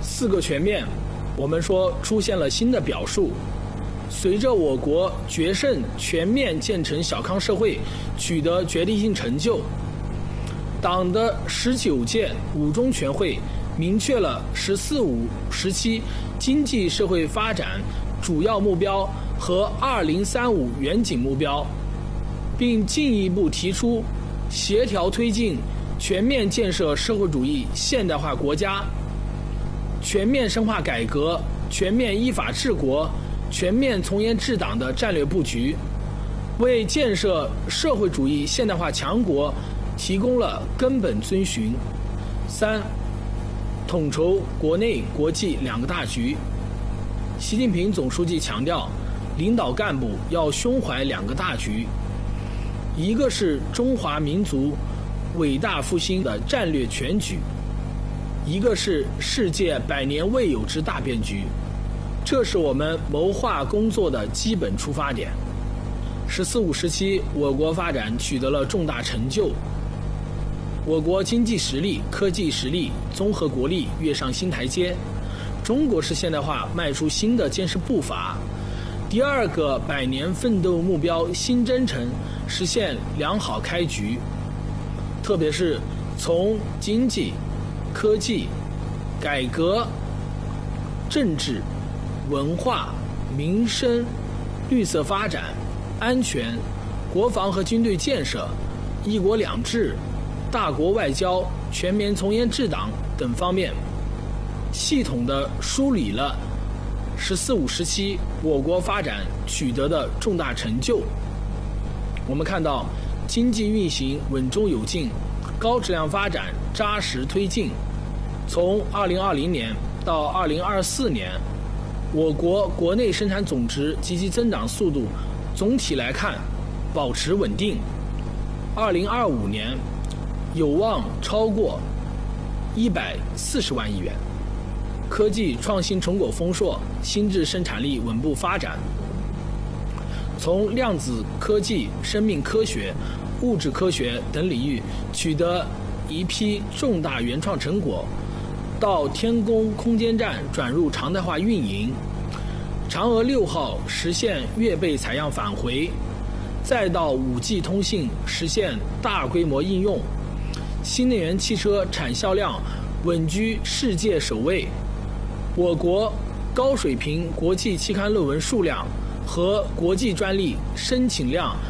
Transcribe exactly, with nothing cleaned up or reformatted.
四个全面，我们说出现了新的表述。随着我国决胜全面建成小康社会取得决定性成就，党的十九届五中全会明确了“十四五”时期经济社会发展主要目标和二零三五远景目标，并进一步提出协调推进全面建设社会主义现代化国家、全面深化改革、全面依法治国、全面从严治党的战略布局，为建设社会主义现代化强国提供了根本遵循。三、统筹国内国际两个大局。习近平总书记强调，领导干部要胸怀两个大局，一个是中华民族伟大复兴的战略全局，一个是世界百年未有之大变局。这是我们谋划工作的基本出发点。十四五时期，我国发展取得了重大成就，我国经济实力、科技实力、综合国力跃上新台阶，中国式现代化迈出新的坚实步伐。第二个百年奋斗目标新征程实现良好开局，特别是从经济、科技、改革、政治、文化、民生、绿色发展、安全、国防和军队建设、一国两制、大国外交、全面从严治党等方面，系统地梳理了十四五时期我国发展取得的重大成就。我们看到，经济运行稳中有进，高质量发展扎实推进。从二零二零年到二零二四年，我国国内生产总值积极增长速度总体来看保持稳定。二零二五年有望超过一百四十万亿元，科技创新成果丰硕，新质生产力稳步发展。从量子科技、生命科学、物质科学等领域取得一批重大原创成果，到天宫空间站转入常态化运营，嫦娥六号实现月背采样返回，再到 五 G 通信实现大规模应用，新能源汽车产销量稳居世界首位，我国高水平国际期刊论文数量和国际专利申请量